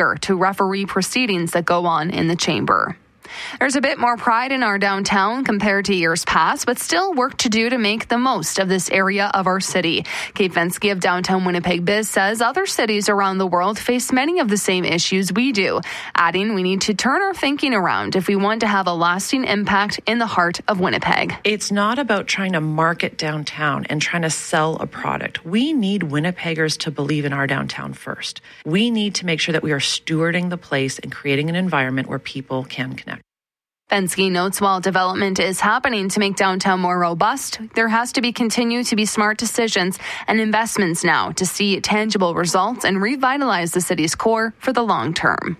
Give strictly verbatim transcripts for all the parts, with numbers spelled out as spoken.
speaker to referee proceedings that go on in the chamber. There's a bit more pride in our downtown compared to years past, but still work to do to make the most of this area of our city. Kate Fensky of Downtown Winnipeg Biz says other cities around the world face many of the same issues we do, adding we need to turn our thinking around if we want to have a lasting impact in the heart of Winnipeg. It's not about trying to market downtown and trying to sell a product. We need Winnipeggers to believe in our downtown first. We need to make sure that we are stewarding the place and creating an environment where people can connect. Fensky notes while development is happening to make downtown more robust, there has to be continue to be smart decisions and investments now to see tangible results and revitalize the city's core for the long term.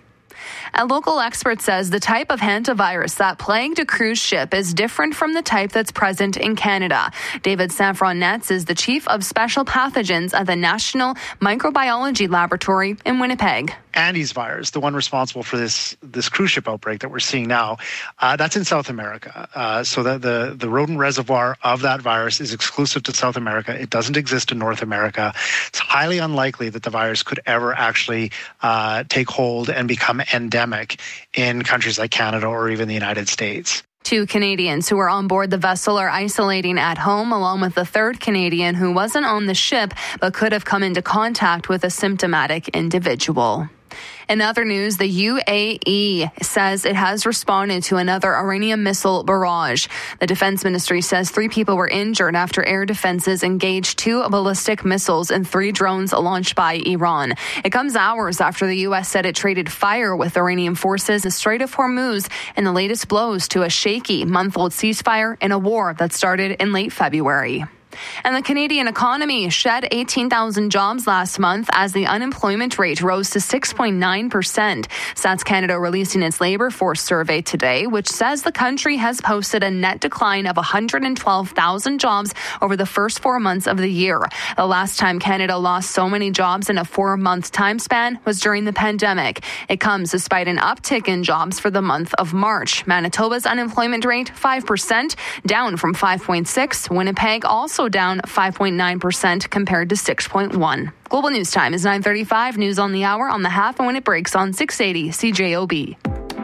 A local expert says the type of hantavirus that plagued a cruise ship is different from the type that's present in Canada. David Safron-Netz is the chief of special pathogens at the National Microbiology Laboratory in Winnipeg. Andes virus, the one responsible for this this cruise ship outbreak that we're seeing now, uh, that's in South America. Uh, so the, the, the rodent reservoir of that virus is exclusive to South America. It doesn't exist in North America. It's highly unlikely that the virus could ever actually uh, take hold and become endemic in countries like Canada or even the United States. Two Canadians who were on board the vessel are isolating at home, along with the third Canadian who wasn't on the ship but could have come into contact with a symptomatic individual. In other news, the U A E says it has responded to another Iranian missile barrage. The defense ministry says three people were injured after air defenses engaged two ballistic missiles and three drones launched by Iran. It comes hours after the U S said it traded fire with Iranian forces in the Strait of Hormuz in the latest blows to a shaky month-old ceasefire in a war that started in late February. And the Canadian economy shed eighteen thousand jobs last month as the unemployment rate rose to six point nine percent. Stats Canada releasing its labour force survey today, which says the country has posted a net decline of one hundred twelve thousand jobs over the first four months of the year. The last time Canada lost so many jobs in a four-month time span was during the pandemic. It comes despite an uptick in jobs for the month of March. Manitoba's unemployment rate, five percent, down from five point six. Winnipeg also down five point nine percent compared to six point one. Global News Time is nine thirty-five. News on the hour on the half and when it breaks on six eighty C J O B.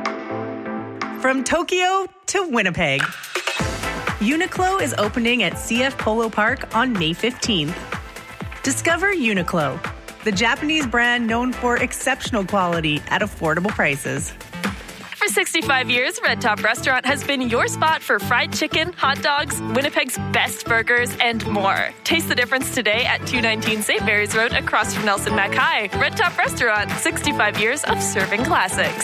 From Tokyo to Winnipeg, Uniqlo is opening at C F Polo Park on May fifteenth. Discover Uniqlo, the Japanese brand known for exceptional quality at affordable prices. For sixty-five years, Red Top Restaurant has been your spot for fried chicken, hot dogs, Winnipeg's best burgers, and more. Taste the difference today at two nineteen Saint Mary's Road across from Nelson Mac High. Red Top Restaurant, sixty-five years of serving classics.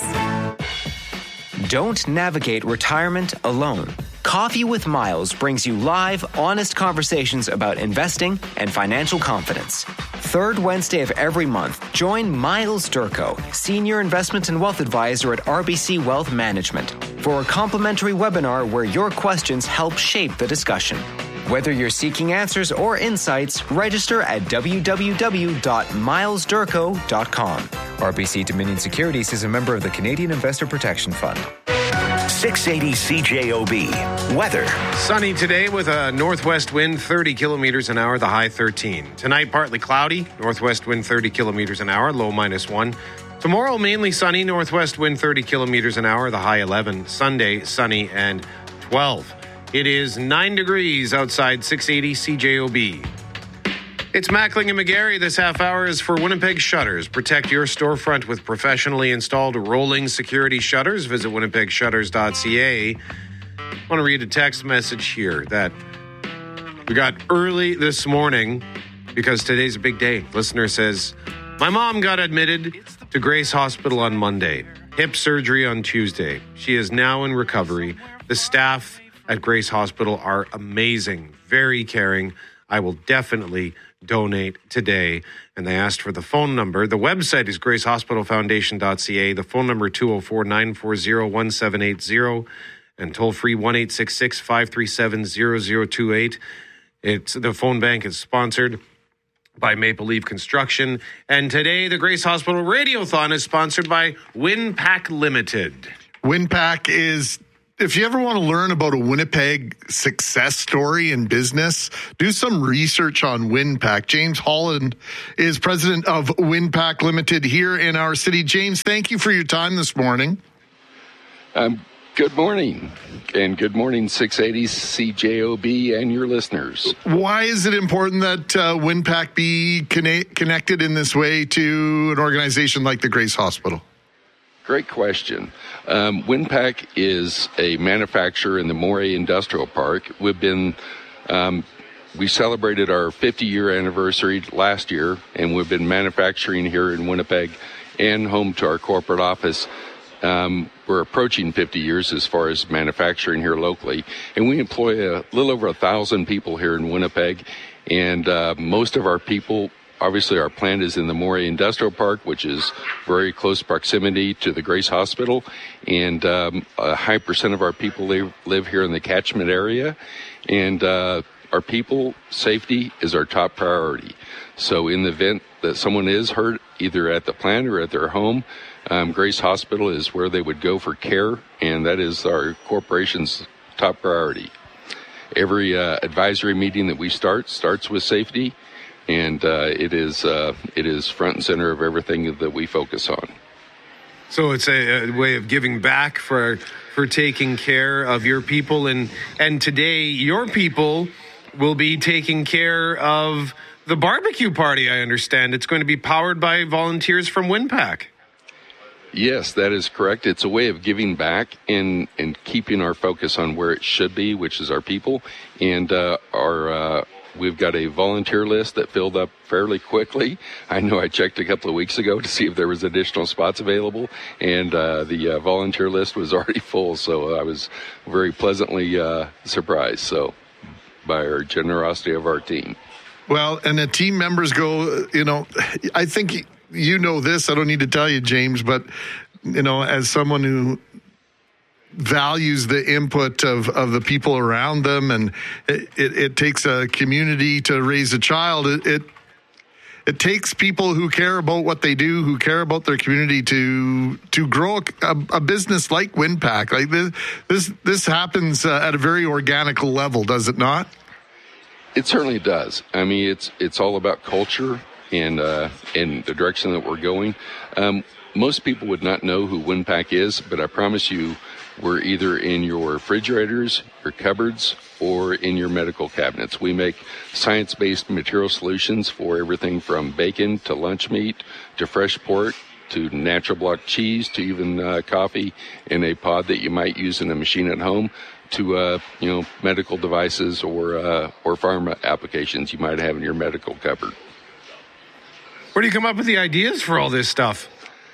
Don't navigate retirement alone. Coffee with Miles brings you live, honest conversations about investing and financial confidence. Third Wednesday of every month, join Miles Durko, Senior Investment and Wealth Advisor at R B C Wealth Management, for a complimentary webinar where your questions help shape the discussion. Whether you're seeking answers or insights, register at w w w dot miles durko dot com. R B C Dominion Securities is a member of the Canadian Investor Protection Fund. six eighty C J O B. Weather. Sunny today with a northwest wind thirty kilometers an hour, the high thirteen. Tonight, partly cloudy, northwest wind thirty kilometers an hour, low minus one. Tomorrow, mainly sunny, northwest wind thirty kilometers an hour, the high eleven. Sunday, sunny and twelve. It is nine degrees outside six eighty C J O B. It's Mackling and McGarry. This half hour is for Winnipeg Shutters. Protect your storefront with professionally installed rolling security shutters. Visit winnipeg shutters dot c a. I want to read a text message here that we got early this morning because today's a big day. Listener says, my mom got admitted to Grace Hospital on Monday. Hip surgery on Tuesday. She is now in recovery. The staff at Grace Hospital are amazing, very caring. I will definitely donate today. And they asked for the phone number. The website is grace hospital foundation dot c a. The phone number two oh four, nine four zero, one seven eight zero and toll free one eight six six, five three seven, zero zero two eight. It's the phone bank is sponsored by Maple Leaf Construction. And today the Grace Hospital Radiothon is sponsored by Winpack Limited. Winpack is if you ever want to learn about a Winnipeg success story in business, do some research on Winpack. James Holland is president of Winpack Limited here in our city. James, thank you for your time this morning. Um, good morning, and good morning, six eighty C J O B and your listeners. Why is it important that uh, Winpack be conne- connected in this way to an organization like the Grace Hospital? Great question. Um, Winpack is a manufacturer in the Moray Industrial Park. We've been, um, we celebrated our fifty-year anniversary last year, and we've been manufacturing here in Winnipeg and home to our corporate office. Um, we're approaching fifty years as far as manufacturing here locally, and we employ a little over a thousand people here in Winnipeg, and uh, most of our people, obviously our plant is in the Moray Industrial Park, which is very close proximity to the Grace Hospital, and um, a high percent of our people live, live here in the catchment area, and uh, our people safety is our top priority. So in the event that someone is hurt, either at the plant or at their home, um, Grace Hospital is where they would go for care, and that is our corporation's top priority. Every uh, advisory meeting that we start starts with safety, and uh, it is uh, it is front and center of everything that we focus on. So it's a, a way of giving back for for taking care of your people, and and today your people will be taking care of the barbecue party. I understand it's going to be powered by volunteers from Winpack. Yes, that is correct. It's a way of giving back and, and keeping our focus on where it should be, which is our people. And uh, our uh, we've got a volunteer list that filled up fairly quickly. I know I checked a couple of weeks ago to see if there was additional spots available, and uh, the uh, volunteer list was already full. So I was very pleasantly uh, surprised. So by our generosity of our team. Well, and the team members go, you know, I think you know this, I don't need to tell you, James, but, you know, as someone who values the input of, of the people around them, and it, it, it takes a community to raise a child, it, it it takes people who care about what they do, who care about their community to to grow a, a business like Winpack. Like this, this, this happens uh, at a very organic level, does it not? It certainly does. I mean, it's it's all about culture and uh, and the direction that we're going. Um, most people would not know who Winpack is, but I promise you, we're either in your refrigerators, your cupboards, or in your medical cabinets. We make science-based material solutions for everything from bacon to lunch meat to fresh pork to natural block cheese to even uh, coffee in a pod that you might use in a machine at home, to uh, you know, medical devices or uh, or pharma applications you might have in your medical cupboard. Where do you come up with the ideas for all this stuff?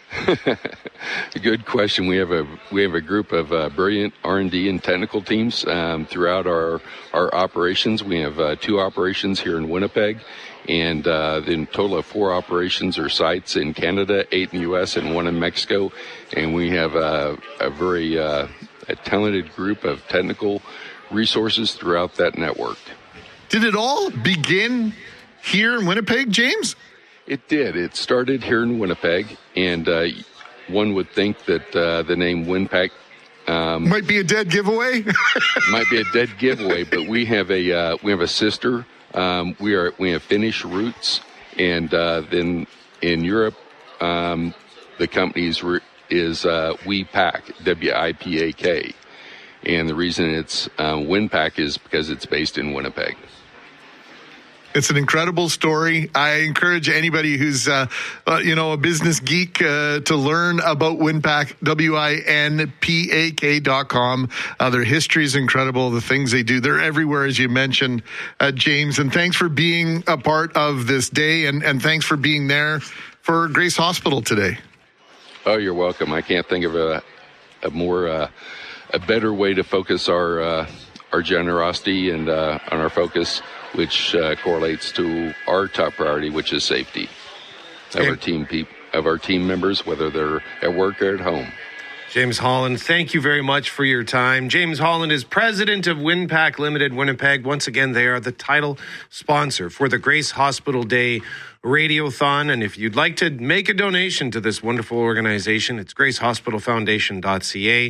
Good question. We have a we have a group of uh, brilliant R and D and technical teams um, throughout our our operations. We have uh, two operations here in Winnipeg, and uh, in total of four operations or sites in Canada, eight in the U S and one in Mexico. And we have uh, a very uh, a talented group of technical resources throughout that network. Did it all begin here in Winnipeg, James? It did. It started here in Winnipeg, and uh, one would think that uh, the name Winpack um, might be a dead giveaway. might be a dead giveaway, but we have a uh, we have a sister. Um, we are we have Finnish roots, and uh, then in Europe, um, the company's re- is uh, WePack, W I P A K, and the reason it's uh, Winpack is because it's based in Winnipeg. It's an incredible story. I encourage anybody who's, uh, uh, you know, a business geek uh, to learn about Winpack, W I N P A K dot com. Uh, their history is incredible. The things they do, they're everywhere, as you mentioned, uh, James. And thanks for being a part of this day, and, and thanks for being there for Grace Hospital today. Oh, you're welcome. I can't think of a, a more, uh, a better way to focus our, uh, our generosity and uh, on our focus, which uh, correlates to our top priority, which is safety of our team pe- of our team members, whether they're at work or at home. James Holland, thank you very much for your time. James Holland is president of Winpack Limited Winnipeg. Once again, they are the title sponsor for the Grace Hospital Day Radiothon. And if you'd like to make a donation to this wonderful organization, it's grace hospital foundation dot c a.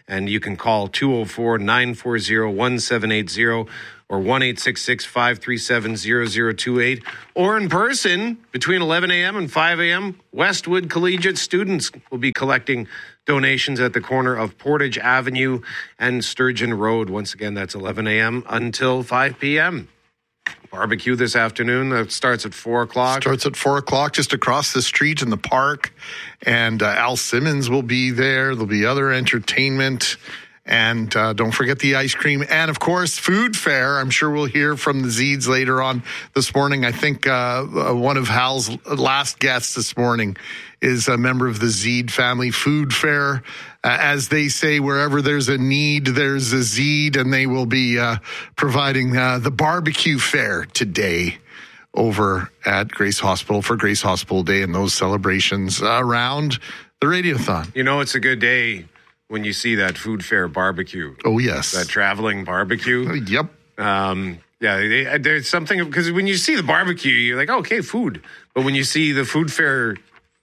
And you can call two oh four, nine four zero, one seven eight zero or one eight six six, five three seven, zero zero two eight. Or in person, between eleven a.m. and five a.m., Westwood Collegiate students will be collecting donations at the corner of Portage Avenue and Sturgeon Road. Once again, that's eleven a.m. until five p.m. Barbecue this afternoon. That starts at four o'clock. Starts at four o'clock just across the street in the park. And uh, Al Simmons will be there. There'll be other entertainment. And uh, don't forget the ice cream. And, of course, food fair. I'm sure we'll hear from the Zeeds later on this morning. I think uh, one of Hal's last guests this morning is a member of the Zeed family. Food fair, uh, as they say, wherever there's a need, there's a Zeed. And they will be uh, providing uh, the barbecue fair today over at Grace Hospital for Grace Hospital Day and those celebrations around the Radiothon. You know, it's a good day when you see that food fair barbecue. Oh, yes. That traveling barbecue. Yep. Um, yeah, they, there's something, because when you see the barbecue, you're like, oh, okay, food. But when you see the food fair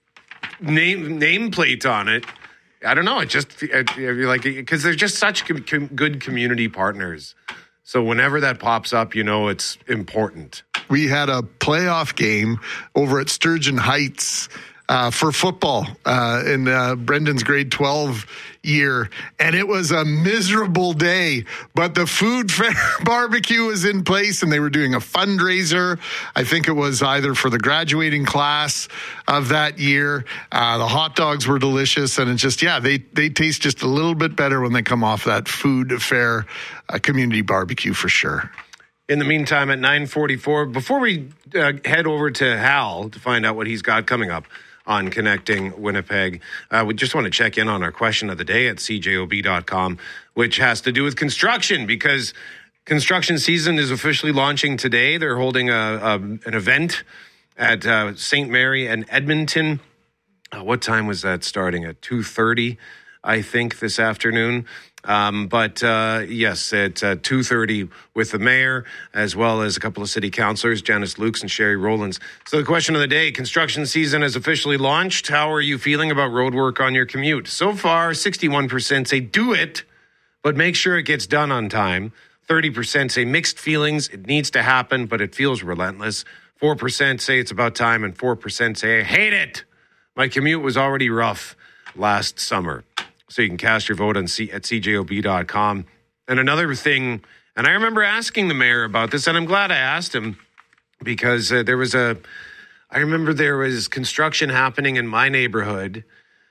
name nameplate on it, I don't know, it just, you're like, because they're just such com- com- good community partners. So whenever that pops up, you know it's important. We had a playoff game over at Sturgeon Heights Uh, for football uh, in uh, Brendan's grade twelve year. And it was a miserable day, but the food fair barbecue was in place and they were doing a fundraiser. I think it was either for the graduating class of that year. Uh, the hot dogs were delicious and it's just, yeah, they, they taste just a little bit better when they come off that food fair uh, community barbecue for sure. In the meantime, at nine forty-four, before we uh, head over to Hal to find out what he's got coming up on Connecting Winnipeg, uh, we just want to check in on our question of the day at C J O B dot com, which has to do with construction, because construction season is officially launching today. They're holding a, a an event at uh, Saint Mary and Edmonton. Uh, what time was that starting? At two thirty, I think, this afternoon. Um, but uh, yes, at uh, two thirty with the mayor, as well as a couple of city councilors, Janice Lukes and Sherry Rowlands. So the question of the day, construction season has officially launched. How are you feeling about road work on your commute? So far, sixty-one percent say do it, but make sure it gets done on time. thirty percent say mixed feelings. It needs to happen, but it feels relentless. four percent say it's about time, and four percent say I hate it. My commute was already rough last summer. So you can cast your vote on C- at C J O B dot com. And another thing, and I remember asking the mayor about this, and I'm glad I asked him, because uh, there was a, I remember there was construction happening in my neighborhood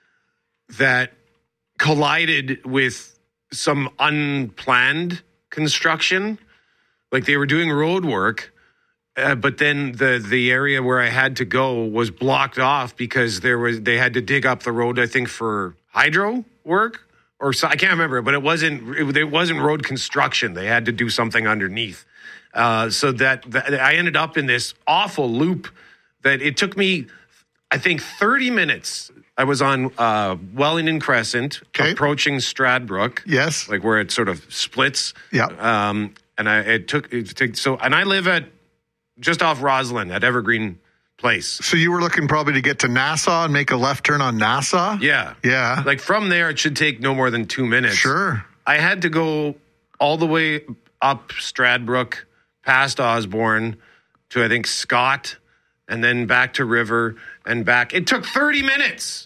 that collided with some unplanned construction. Like they were doing road work, uh, but then the the area where I had to go was blocked off because there was they had to dig up the road, I think, for hydro work, or so, I can't remember, but it wasn't it, it wasn't road construction. They had to do something underneath. Uh, so that, that I ended up in this awful loop that it took me, I think, thirty minutes. I was on uh, Wellington Crescent, okay, approaching Stradbrook. Yes, like where it sort of splits. Yeah. Um, and I it took it took, so, and I live at just off Roslyn at Evergreen Place. So you were looking probably to get to Nassau and make a left turn on Nassau? Yeah. Yeah. Like from there, it should take no more than two minutes. Sure. I had to go all the way up Stradbrook, past Osborne, to I think Scott, and then back to River and back. It took thirty minutes.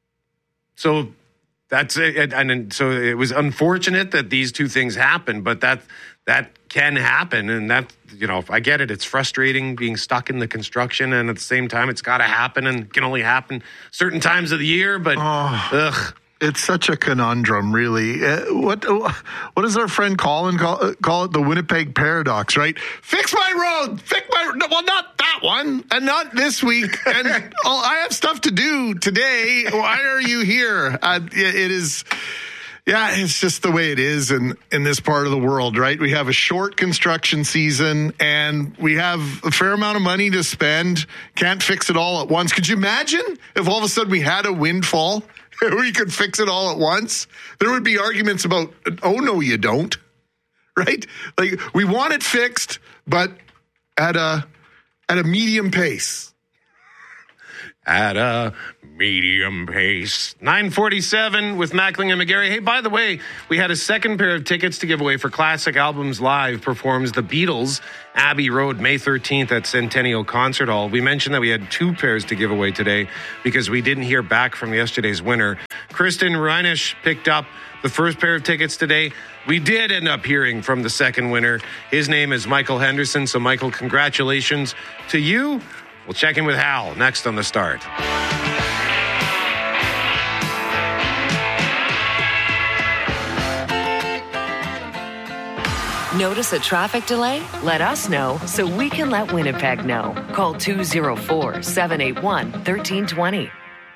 So that's it. And so it was unfortunate that these two things happened, but that that can happen. And that, you know, I get it. It's frustrating being stuck in the construction, and at the same time, it's got to happen and can only happen certain times of the year. But oh, ugh. It's such a conundrum, really. Uh, what what does our friend Colin call, uh, call it? The Winnipeg paradox, right? Fix my road. Fix my no, well, not that one, and not this week. And oh, I have stuff to do today. Why are you here? Uh, it, it is. Yeah, it's just the way it is in, in this part of the world, right? We have a short construction season and we have a fair amount of money to spend. Can't fix it all at once. Could you imagine if all of a sudden we had a windfall where you could fix it all at once? There would be arguments about, oh, no, you don't, right? Like, we want it fixed, but at a at a medium pace. at a medium pace. nine forty-seven with Mackling and McGarry. Hey, by the way, we had a second pair of tickets to give away for Classic Albums Live performs the Beatles, Abbey Road, May thirteenth at Centennial Concert Hall. We mentioned that we had two pairs to give away today because we didn't hear back from yesterday's winner. Kristen Reinisch picked up the first pair of tickets today. We did end up hearing from the second winner. His name is Michael Henderson. So, Michael, congratulations to you. We'll check in with Hal next on The Start. Notice a traffic delay? Let us know so we can let Winnipeg know. Call two oh four, seven eight one, one three two zero.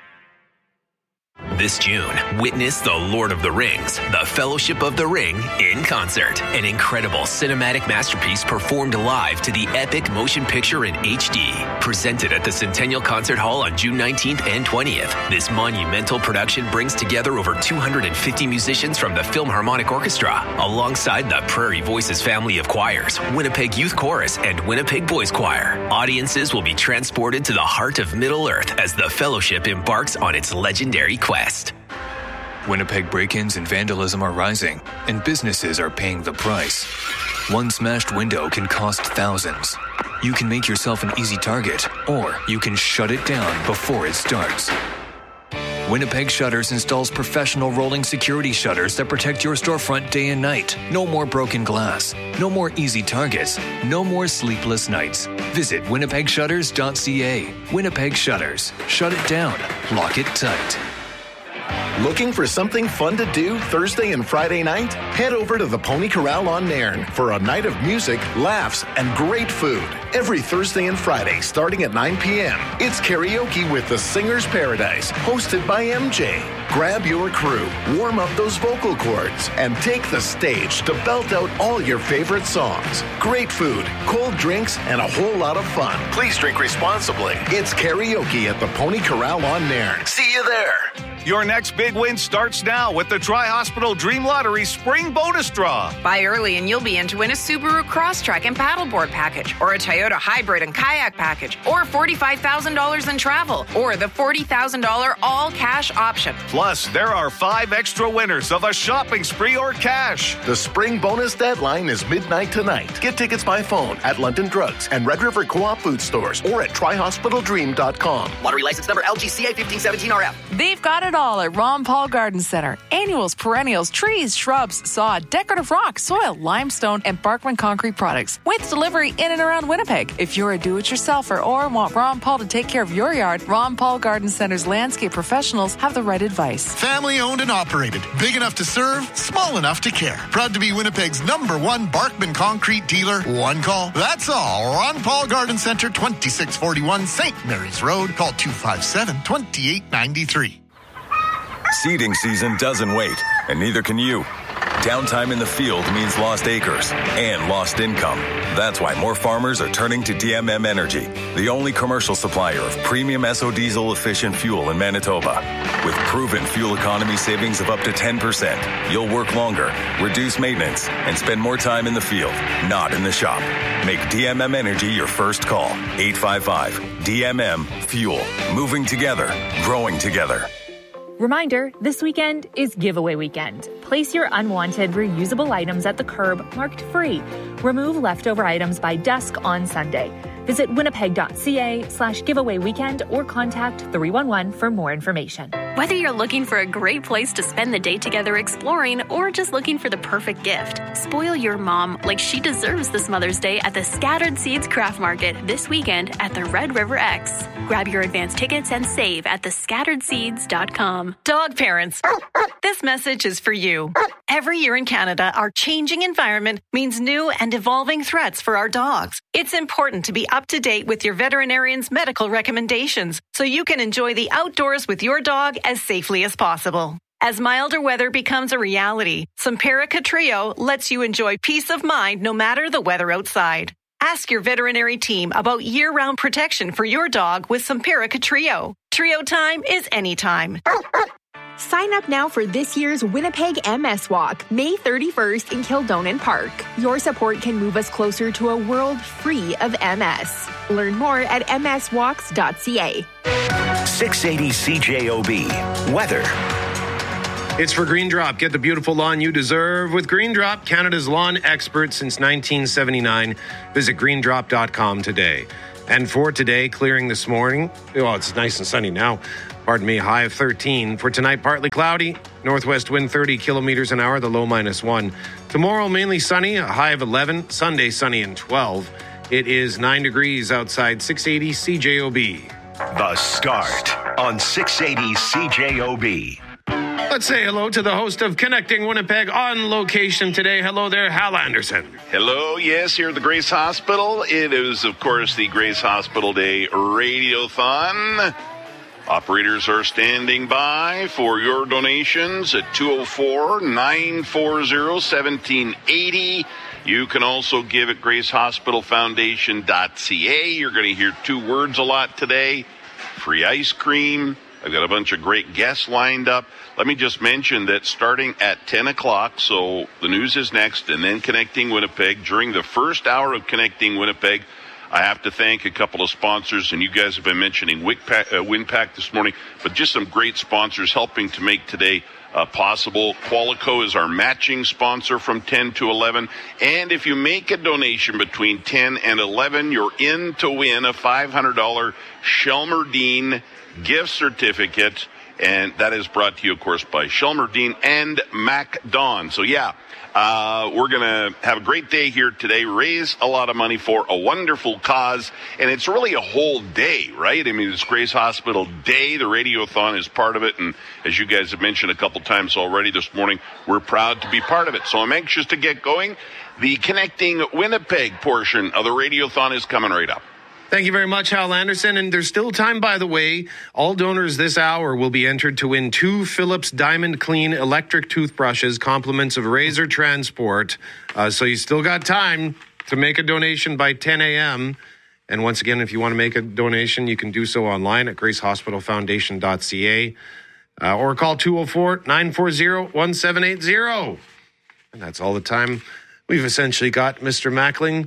This June, witness The Lord of the Rings, The Fellowship of the Ring in concert. An incredible cinematic masterpiece performed live to the epic motion picture in H D. Presented at the Centennial Concert Hall on June nineteenth and twentieth. This monumental production brings together over two hundred fifty musicians from the Philharmonic Orchestra, alongside the Prairie Voices family of choirs, Winnipeg Youth Chorus, and Winnipeg Boys Choir. Audiences will be transported to the heart of Middle-earth as the Fellowship embarks on its legendary quest. Winnipeg break-ins and vandalism are rising, and businesses are paying the price. One smashed window can cost thousands. You can make yourself an easy target, or you can shut it down before it starts. Winnipeg Shutters installs professional rolling security shutters that protect your storefront day and night. No more broken glass. No more easy targets. No more sleepless nights. Visit winnipeg shutters dot c a. Winnipeg Shutters. Shut it down. Lock it tight. Looking for something fun to do Thursday and Friday night? Head over to the Pony Corral on Nairn for a night of music, laughs, and great food. Every Thursday and Friday starting at nine p.m. It's karaoke with the Singer's Paradise, hosted by M J. Grab your crew, warm up those vocal cords, and take the stage to belt out all your favorite songs. Great food, cold drinks, and a whole lot of fun. Please drink responsibly. It's karaoke at the Pony Corral on Nairn. See you there. Your next big win starts now with the Tri-Hospital Dream Lottery Spring Bonus Draw. Buy early and you'll be in to win a Subaru Crosstrek and paddleboard package, or a Toyota Hybrid and kayak package, or forty-five thousand dollars in travel, or the forty thousand dollars all-cash option. Plus, there are five extra winners of a shopping spree or cash. The spring bonus deadline is midnight tonight. Get tickets by phone at London Drugs and Red River Co-op food stores or at tri hospital dream dot com. Lottery license number L G C A fifteen seventeen R F. They've got it all at Ron Paul Garden Center. Annuals, perennials, trees, shrubs, sod, decorative rock, soil, limestone, and Barkman concrete products. With delivery in and around Winnipeg. If you're a do-it-yourselfer or want Ron Paul to take care of your yard, Ron Paul Garden Center's landscape professionals have the right advice. Family owned and operated. Big enough to serve, small enough to care. Proud to be Winnipeg's number one Barkman concrete dealer. One call. That's all. Ron Paul Garden Center, twenty-six forty-one Saint Mary's Road. Call two five seven, two eight nine three. Seeding season doesn't wait, and neither can you. Downtime in the field means lost acres and lost income. That's why more farmers are turning to D M M Energy, the only commercial supplier of premium S O diesel efficient fuel in Manitoba. With proven fuel economy savings of up to ten percent, you'll work longer, reduce maintenance, and spend more time in the field, not in the shop. Make D M M Energy your first call. eight five five D M M Fuel. Moving together, growing together. Reminder, this weekend is giveaway weekend. Place your unwanted reusable items at the curb marked free. Remove leftover items by dusk on Sunday. Visit winnipeg.ca slash giveaway weekend or contact three one one for more information. Whether you're looking for a great place to spend the day together exploring or just looking for the perfect gift, spoil your mom like she deserves this Mother's Day at the Scattered Seeds Craft Market this weekend at the Red River X. Grab your advance tickets and save at the scattered seeds dot com. Dog parents, this message is for you. Every year in Canada, our changing environment means new and evolving threats for our dogs. It's important to be up to date with your veterinarian's medical recommendations so you can enjoy the outdoors with your dog as safely as possible. As milder weather becomes a reality, Simparica Trio lets you enjoy peace of mind no matter the weather outside. Ask your veterinary team about year-round protection for your dog with Simparica Trio. Trio time is anytime. Sign up now for this year's Winnipeg M S Walk, May thirty-first in Kildonan Park. Your support can move us closer to a world free of M S. Learn more at m s walks dot c a. six eighty C J O B. Weather. It's for Green Drop. Get the beautiful lawn you deserve with Green Drop, Canada's lawn expert since nineteen seventy-nine. Visit green drop dot com today. And for today, clearing this morning. Oh, it's nice and sunny now. Pardon me, high of thirteen. For tonight, partly cloudy. Northwest wind thirty kilometers an hour, the low minus one. Tomorrow, mainly sunny, a high of eleven. Sunday, sunny and twelve. It is nine degrees outside six eighty C J O B. The Start on six eighty C J O B. Let's say hello to the host of Connecting Winnipeg on location today. Hello there, Hal Anderson. Hello, yes, here at the Grace Hospital. It is, of course, the Grace Hospital Day Radiothon. Operators are standing by for your donations at two oh four, nine four zero, one seven eight oh. You can also give at grace hospital foundation dot c a. You're going to hear two words a lot today. Free ice cream. I've got a bunch of great guests lined up. Let me just mention that starting at ten o'clock, so the news is next, and then Connecting Winnipeg. During the first hour of Connecting Winnipeg, I have to thank a couple of sponsors, and you guys have been mentioning WinPack this morning, but just some great sponsors helping to make today uh, possible. Qualico is our matching sponsor from ten to eleven, and if you make a donation between ten and eleven, you're in to win a five hundred dollars Shelmerdine gift certificate, and that is brought to you, of course, by Shelmerdine and MacDon. So, yeah, uh, we're going to have a great day here today, raise a lot of money for a wonderful cause, and it's really a whole day, right? I mean, it's Grace Hospital Day. The Radiothon is part of it, and as you guys have mentioned a couple times already this morning, we're proud to be part of it. So I'm anxious to get going. The Connecting Winnipeg portion of the Radiothon is coming right up. Thank you very much, Hal Anderson. And there's still time, by the way. All donors this hour will be entered to win two Philips Diamond Clean electric toothbrushes, compliments of Razor Transport. Uh, so you still got time to make a donation by ten a.m. And once again, if you want to make a donation, you can do so online at grace hospital foundation dot c a uh, or call two oh four, nine four zero, one seven eight zero. And that's all the time we've essentially got, Mister Mackling.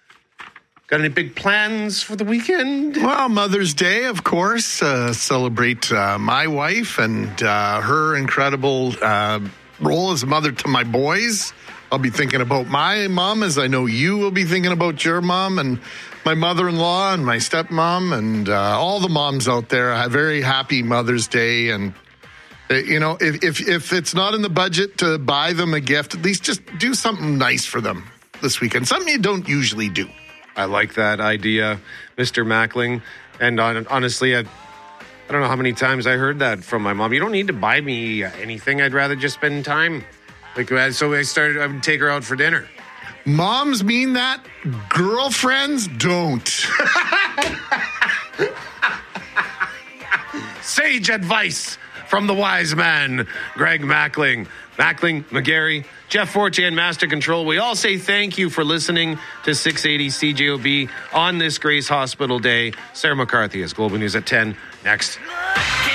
Got any big plans for the weekend? Well, Mother's Day, of course. Uh, celebrate uh, my wife and uh, her incredible uh, role as a mother to my boys. I'll be thinking about my mom, as I know you will be thinking about your mom, and my mother-in-law and my stepmom and uh, all the moms out there. A very happy Mother's Day. And, uh, you know, if, if, if it's not in the budget to buy them a gift, at least just do something nice for them this weekend. Something you don't usually do. I like that idea, Mister Mackling. And on, honestly, I, I don't know how many times I heard that from my mom. You don't need to buy me anything. I'd rather just spend time. Like, so I started, I would take her out for dinner. Moms mean that. Girlfriends don't. Sage advice from the wise man, Greg Mackling. Mackling, McGarry, Jeff Forte, and Master Control. We all say thank you for listening to six eighty C J O B on this Grace Hospital Day. Sarah McCarthy has Global News at ten. Next.